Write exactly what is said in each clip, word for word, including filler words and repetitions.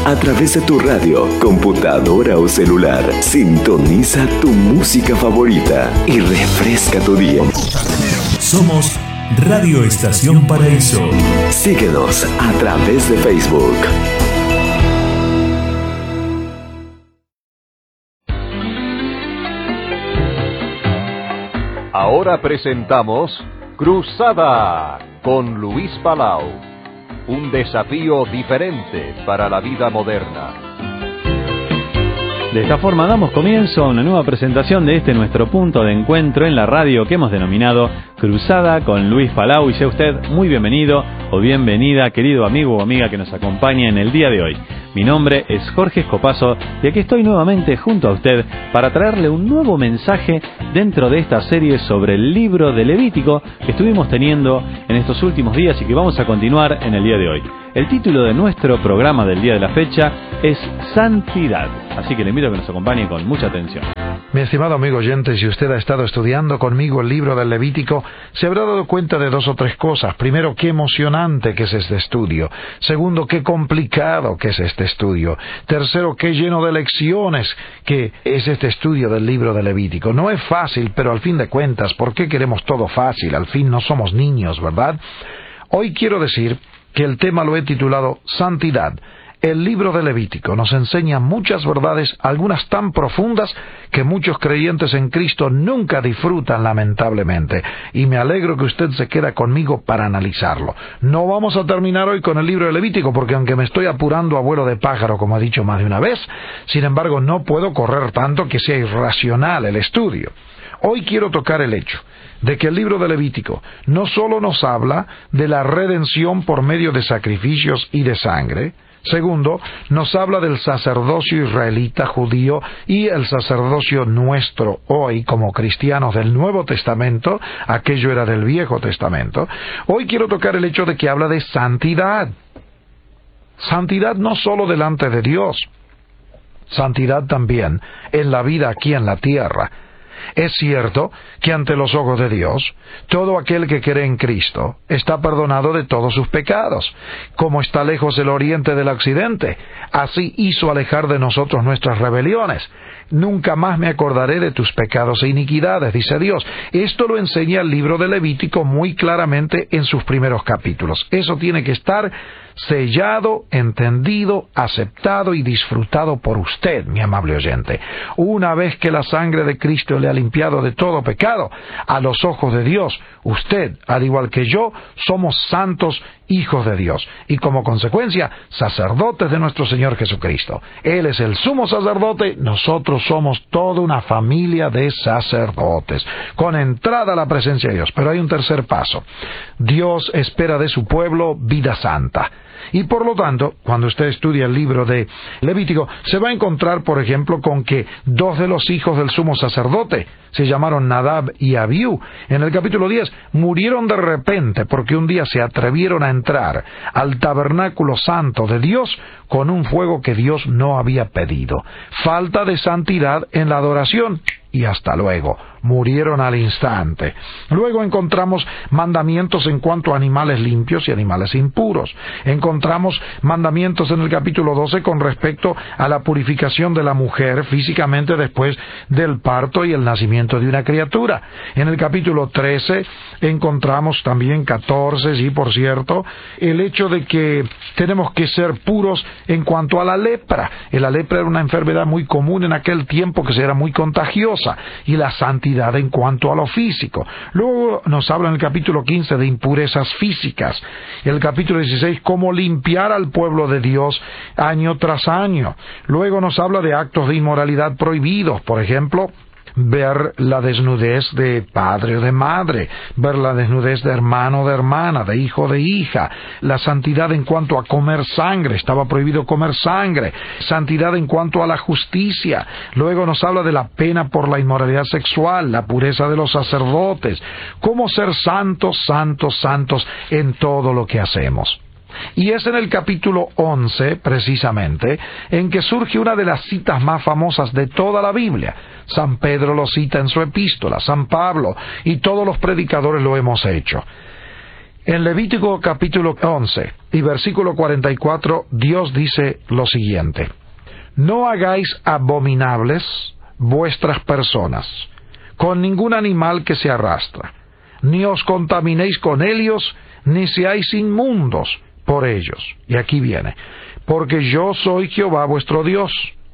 A través de tu radio, computadora o celular, sintoniza tu música favorita y refresca tu día. Somos Radio Estación Paraíso. Síguenos a través de Facebook. Ahora presentamos Cruzada con Luis Palau. Un desafío diferente para la vida moderna. De esta forma damos comienzo a una nueva presentación de este nuestro punto de encuentro en la radio que hemos denominado Cruzada con Luis Palau. Y sea usted muy bienvenido o bienvenida, querido amigo o amiga que nos acompaña en el día de hoy. Mi nombre es Jorge Escopazo y aquí estoy nuevamente junto a usted para traerle un nuevo mensaje dentro de esta serie sobre el libro de Levítico que estuvimos teniendo en estos últimos días y que vamos a continuar en el día de hoy. El título de nuestro programa del día de la fecha es Santidad, así que le invito a que nos acompañe con mucha atención. Mi estimado amigo oyente, si usted ha estado estudiando conmigo el libro del Levítico, se habrá dado cuenta de dos o tres cosas. Primero, qué emocionante que es este estudio. Segundo, qué complicado que es este estudio. Tercero, qué lleno de lecciones que es este estudio del libro del Levítico. No es fácil, pero al fin de cuentas, ¿por qué queremos todo fácil? Al fin no somos niños, ¿verdad? Hoy quiero decir que el tema lo he titulado Santidad. El libro de Levítico nos enseña muchas verdades, algunas tan profundas que muchos creyentes en Cristo nunca disfrutan, lamentablemente. Y me alegro que usted se queda conmigo para analizarlo. No vamos a terminar hoy con el libro de Levítico, porque aunque me estoy apurando a vuelo de pájaro, como he dicho más de una vez, sin embargo no puedo correr tanto que sea irracional el estudio. Hoy quiero tocar el hecho de que el libro de Levítico no solo nos habla de la redención por medio de sacrificios y de sangre. Segundo, nos habla del sacerdocio israelita judío y el sacerdocio nuestro hoy como cristianos del Nuevo Testamento. Aquello era del Viejo Testamento. Hoy quiero tocar el hecho de que habla de santidad. Santidad no solo delante de Dios, santidad también en la vida aquí en la tierra. Es cierto que ante los ojos de Dios, todo aquel que cree en Cristo está perdonado de todos sus pecados. Como está lejos el oriente del occidente, así hizo alejar de nosotros nuestras rebeliones. Nunca más me acordaré de tus pecados e iniquidades, dice Dios. Esto lo enseña el libro de Levítico muy claramente en sus primeros capítulos. Eso tiene que estar sellado, entendido, aceptado y disfrutado por usted, mi amable oyente. Una vez que la sangre de Cristo le ha limpiado de todo pecado, a los ojos de Dios, usted, al igual que yo, somos santos hijos de Dios y como consecuencia, sacerdotes de nuestro Señor Jesucristo. Él es el sumo sacerdote, nosotros somos toda una familia de sacerdotes, con entrada a la presencia de Dios. Pero hay un tercer paso. Dios espera de su pueblo vida santa. Y por lo tanto, cuando usted estudia el libro de Levítico, se va a encontrar, por ejemplo, con que dos de los hijos del sumo sacerdote se llamaron Nadab y Abiú. En el capítulo diez, murieron de repente porque un día se atrevieron a entrar al tabernáculo santo de Dios con un fuego que Dios no había pedido. Falta de santidad en la adoración. Y hasta luego, murieron al instante. Luego encontramos mandamientos en cuanto a animales limpios y animales impuros. Encontramos mandamientos en el capítulo doce con respecto a la purificación de la mujer físicamente después del parto y el nacimiento de una criatura. En el capítulo trece encontramos también catorce, sí, por cierto, el hecho de que tenemos que ser puros en cuanto a la lepra. La lepra era una enfermedad muy común en aquel tiempo que era muy contagiosa. Y la santidad en cuanto a lo físico. Luego nos habla en el capítulo quince de impurezas físicas. En el capítulo dieciséis, cómo limpiar al pueblo de Dios año tras año. Luego nos habla de actos de inmoralidad prohibidos. Por ejemplo, ver la desnudez de padre o de madre, ver la desnudez de hermano o de hermana, de hijo o de hija, la santidad en cuanto a comer sangre, estaba prohibido comer sangre, santidad en cuanto a la justicia. Luego nos habla de la pena por la inmoralidad sexual, la pureza de los sacerdotes, cómo ser santos, santos, santos en todo lo que hacemos. Y es en el capítulo once, precisamente, en que surge una de las citas más famosas de toda la Biblia. San Pedro lo cita en su epístola, San Pablo, y todos los predicadores lo hemos hecho. En Levítico capítulo once y versículo cuarenta y cuatro, Dios dice lo siguiente: no hagáis abominables vuestras personas con ningún animal que se arrastra, ni os contaminéis con ellos, ni seáis inmundos por ellos. Y aquí viene: porque yo soy Jehová vuestro Dios.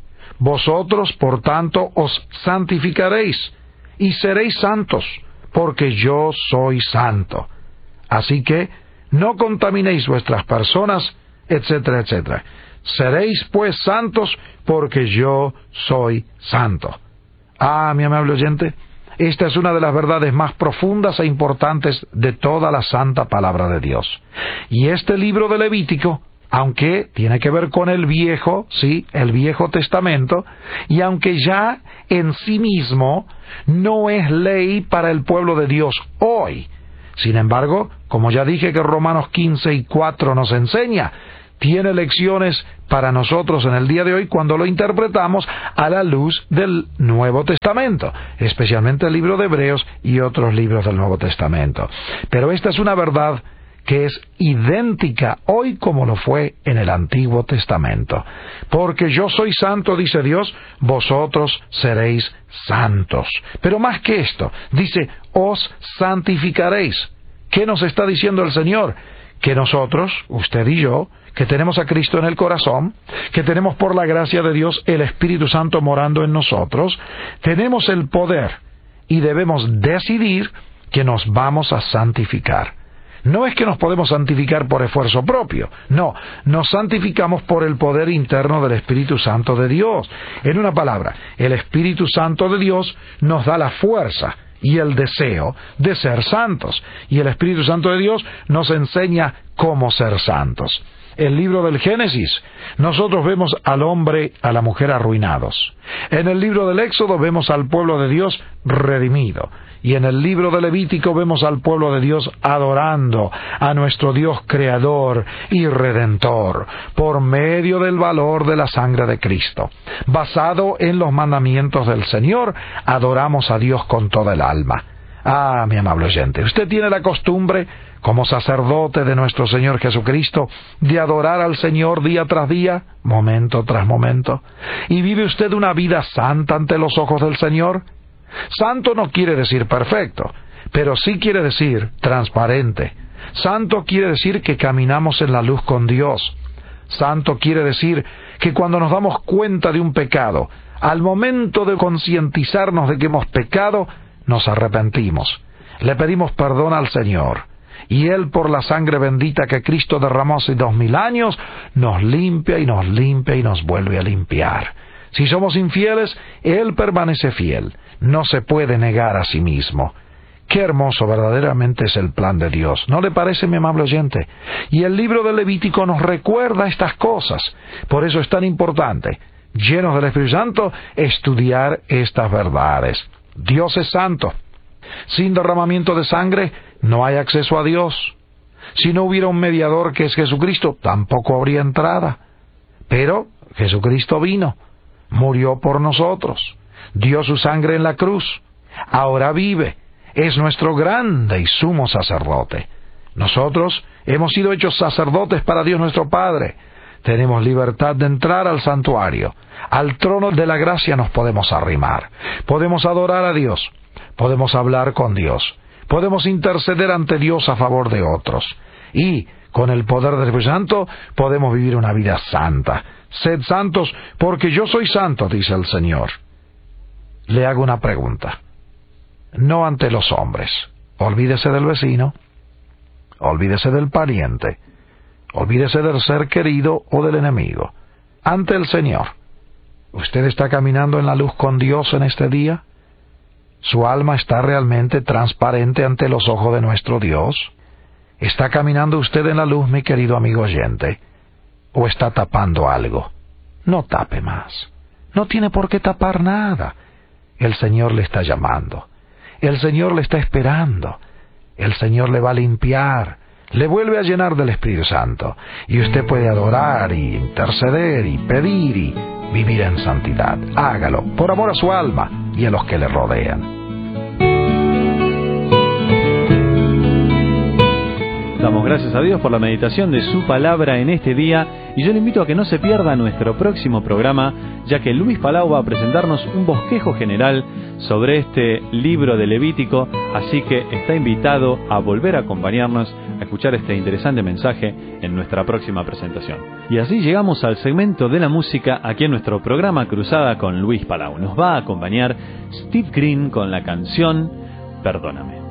Vosotros, por tanto, os santificaréis, y seréis santos, porque yo soy santo. Así que no contaminéis vuestras personas, etcétera, etcétera. Seréis pues santos, porque yo soy santo. Ah, mi amable oyente, esta es una de las verdades más profundas e importantes de toda la santa palabra de Dios. Y este libro de Levítico, aunque tiene que ver con el Viejo, sí, el Viejo Testamento, y aunque ya en sí mismo no es ley para el pueblo de Dios hoy, sin embargo, como ya dije que Romanos quince y cuatro nos enseña, tiene lecciones para nosotros en el día de hoy cuando lo interpretamos a la luz del Nuevo Testamento, especialmente el libro de Hebreos y otros libros del Nuevo Testamento. Pero esta es una verdad que es idéntica hoy como lo fue en el Antiguo Testamento. Porque yo soy santo, dice Dios, vosotros seréis santos. Pero más que esto, dice, os santificaréis. ¿Qué nos está diciendo el Señor? Que nosotros, usted y yo, que tenemos a Cristo en el corazón, que tenemos por la gracia de Dios el Espíritu Santo morando en nosotros, tenemos el poder y debemos decidir que nos vamos a santificar. No es que nos podemos santificar por esfuerzo propio, no, nos santificamos por el poder interno del Espíritu Santo de Dios. En una palabra, el Espíritu Santo de Dios nos da la fuerza y el deseo de ser santos, y el Espíritu Santo de Dios nos enseña cómo ser santos. El libro del Génesis, nosotros vemos al hombre, a la mujer arruinados. En el libro del Éxodo vemos al pueblo de Dios redimido. Y en el libro de Levítico vemos al pueblo de Dios adorando a nuestro Dios creador y redentor por medio del valor de la sangre de Cristo. Basado en los mandamientos del Señor, adoramos a Dios con toda el alma. Ah, mi amable oyente, usted tiene la costumbre, como sacerdote de nuestro Señor Jesucristo, de adorar al Señor día tras día, momento tras momento. ¿Y vive usted una vida santa ante los ojos del Señor? Santo no quiere decir perfecto, pero sí quiere decir transparente. Santo quiere decir que caminamos en la luz con Dios. Santo quiere decir que cuando nos damos cuenta de un pecado, al momento de concientizarnos de que hemos pecado, nos arrepentimos. Le pedimos perdón al Señor. Y Él, por la sangre bendita que Cristo derramó hace dos mil años, nos limpia y nos limpia y nos vuelve a limpiar. Si somos infieles, Él permanece fiel. No se puede negar a sí mismo. Qué hermoso verdaderamente es el plan de Dios. ¿No le parece, mi amable oyente? Y el libro de Levítico nos recuerda estas cosas. Por eso es tan importante, llenos del Espíritu Santo, estudiar estas verdades. Dios es santo. Sin derramamiento de sangre no hay acceso a Dios. Si no hubiera un mediador que es Jesucristo, tampoco habría entrada. Pero Jesucristo vino, murió por nosotros, dio su sangre en la cruz, ahora vive, es nuestro grande y sumo sacerdote. Nosotros hemos sido hechos sacerdotes para Dios nuestro Padre. Tenemos libertad de entrar al santuario. Al trono de la gracia nos podemos arrimar. Podemos adorar a Dios. Podemos hablar con Dios. Podemos interceder ante Dios a favor de otros. Y, con el poder del Espíritu Santo, podemos vivir una vida santa. Sed santos, porque yo soy santo, dice el Señor. Le hago una pregunta. No ante los hombres. Olvídese del vecino. Olvídese del pariente. Olvídese del ser querido o del enemigo. Ante el Señor. ¿Usted está caminando en la luz con Dios en este día? ¿Su alma está realmente transparente ante los ojos de nuestro Dios? ¿Está caminando usted en la luz, mi querido amigo oyente? ¿O está tapando algo? No tape más. No tiene por qué tapar nada. El Señor le está llamando. El Señor le está esperando. El Señor le va a limpiar. Le vuelve a llenar del Espíritu Santo. Y usted puede adorar y interceder y pedir y vivir en santidad. Hágalo por amor a su alma y a los que le rodean. gracias a Dios por la meditación de su palabra en este día, y yo le invito a que no se pierda nuestro próximo programa, ya que Luis Palau va a presentarnos un bosquejo general sobre este libro de Levítico, así que está invitado a volver a acompañarnos a escuchar este interesante mensaje en nuestra próxima presentación. Y así llegamos al segmento de la música aquí en nuestro programa Cruzada con Luis Palau. Nos va a acompañar Steve Green con la canción Perdóname.